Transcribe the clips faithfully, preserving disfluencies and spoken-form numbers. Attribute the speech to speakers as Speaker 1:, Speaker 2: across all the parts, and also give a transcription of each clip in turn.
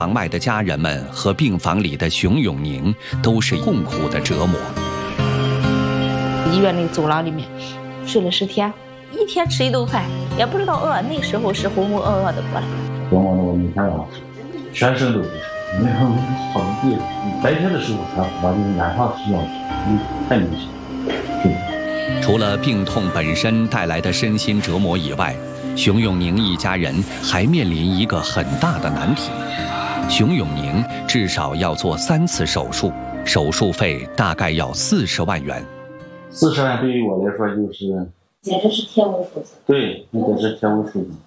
Speaker 1: 房外的家人们和病房里的熊永宁都是痛苦的折磨。
Speaker 2: 医院那个走廊里面睡了十天，一天吃一顿饭，也不知道饿。那时候是浑浑噩噩的过来。
Speaker 3: 琢磨着我每天啊，全身都不是，没有好地。白天的时候还好，就是晚上睡觉太明显。
Speaker 1: 除了病痛本身带来的身心折磨以外，熊永宁一家人还面临一个很大的难题。熊永宁至少要做三次手术，手术费大概要四十万元。
Speaker 3: 四十万对于我来说就是，
Speaker 2: 简直是天文数字。
Speaker 3: 对，那个是天文数字，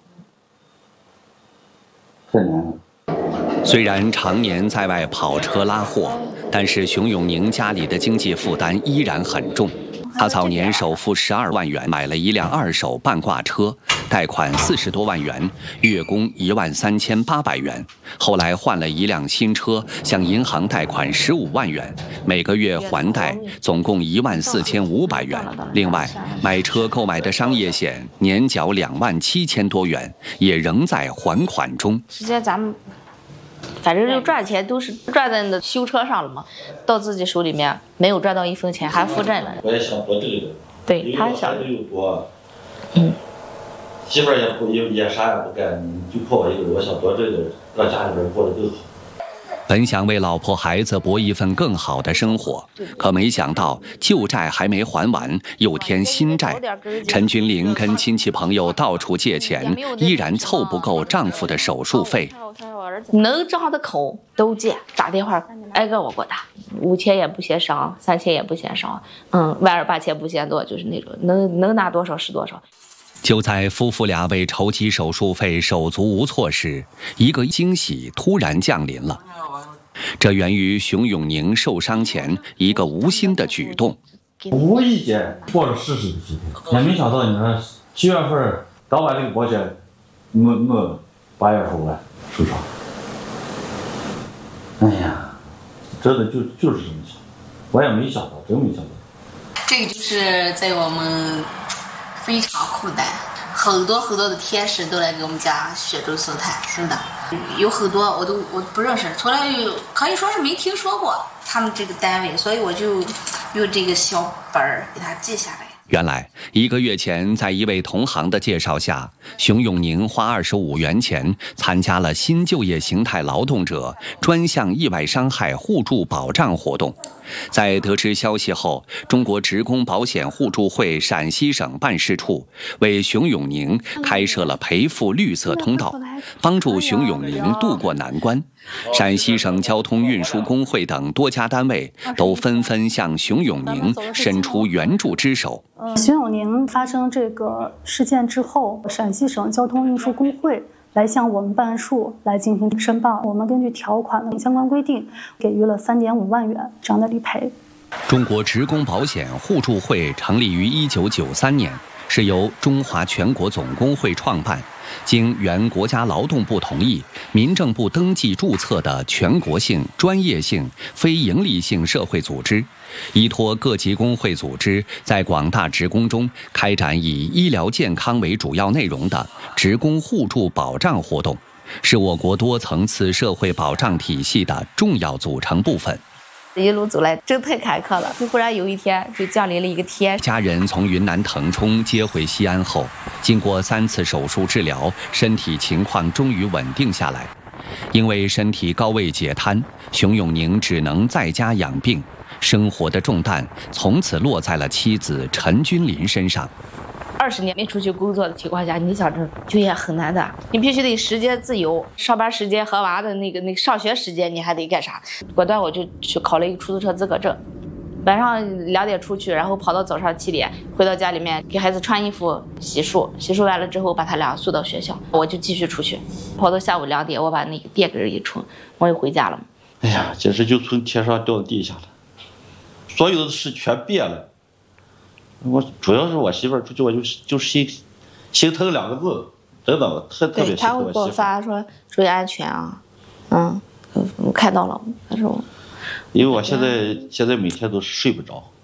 Speaker 3: 太难了。
Speaker 1: 虽然常年在外跑车拉货，但是熊永宁家里的经济负担依然很重。他早年首付十二万元买了一辆二手半挂车，贷款四十多万元，月供一万三千八百元。后来换了一辆新车，向银行贷款十五万元，每个月还贷总共一万四千五百元。另外，买车购买的商业险，年缴两万七千多元，也仍在还款中。
Speaker 2: 直接咱们。反正就赚钱都是赚在那修车上了嘛，到自己手里面没有赚到一分钱，还负债了。
Speaker 3: 我也想做这个，
Speaker 2: 对，他想。
Speaker 3: 孩子又多，
Speaker 2: 嗯，
Speaker 3: 媳妇儿也不也也啥也不干，就靠我一个人。我想做这个，让家里边过得更好。
Speaker 1: 本想为老婆孩子搏一份更好的生活，可没想到旧债还没还完，又添新债。陈君玲跟亲戚朋友到处借钱，依然凑不够丈夫的手术费。
Speaker 2: 能张的口都借，打电话挨个我给我打，五千也不嫌少，三千也不嫌少，嗯，万二八千不嫌多，就是那种能能拿多少是多少。
Speaker 1: 就在夫妇俩为筹集手术费手足无措时，一个惊喜突然降临了。这源于熊永宁受伤前一个无心的举动。
Speaker 3: 无意间抱着试试的心态，也没想到你说七月份刚把这个保险弄弄，八月份完受伤。哎呀，真的就就是这么想，我也没想到，真没想到。
Speaker 4: 这个就是在我们非常苦难，很多很多的天使都来给我们家雪州送炭，真的有很多我都我不认识，从来可以说是没听说过他们这个单位，所以我就用这个小本儿给他记下来。
Speaker 1: 原来一个月前，在一位同行的介绍下，熊永宁花二十五元钱参加了新就业形态劳动者专项意外伤害互助保障活动。在得知消息后，中国职工保险互助会陕西省办事处为熊永宁开设了赔付绿色通道，帮助熊永宁渡过难关。陕西省交通运输工会等多家单位都纷纷向熊永宁伸出援助之手。
Speaker 5: 熊永宁发生这个事件之后，陕西省交通运输工会来向我们办事处来进行申报，我们根据条款的相关规定，给予了三点五万元这样的理赔。
Speaker 1: 中国职工保险互助会成立于一九九三年，是由中华全国总工会创办，经原国家劳动部同意，民政部登记注册的全国性、专业性、非营利性社会组织，依托各级工会组织，在广大职工中开展以医疗健康为主要内容的职工互助保障活动，是我国多层次社会保障体系的重要组成部分。
Speaker 2: 一路走来真太坎坷了，就忽然有一天就降临了一个天。
Speaker 1: 家人从云南腾冲接回西安后，经过三次手术治疗，身体情况终于稳定下来。因为身体高位截瘫，熊永宁只能在家养病，生活的重担从此落在了妻子陈君林身上。
Speaker 2: 二十年没出去工作的情况下，你想着就业很难的，你必须得时间自由，上班时间和娃的那个那个上学时间你还得干啥？果断我就去考了一个出租车资格证，晚上两点出去，然后跑到早上七点，回到家里面给孩子穿衣服、洗漱，洗漱完了之后把他俩送到学校，我就继续出去，跑到下午两点，我把那个电给人一充，我就回家了。
Speaker 3: 哎呀，简直就从天上掉到地下了，所有的事全变了。我主要是我媳妇儿出去，我就就心心疼两个字，真的，我特特别心疼我媳妇儿。
Speaker 2: 对，他会给我发说注意安全啊，嗯，我看到了，他说我，
Speaker 3: 因为我现在现在每天都睡不着。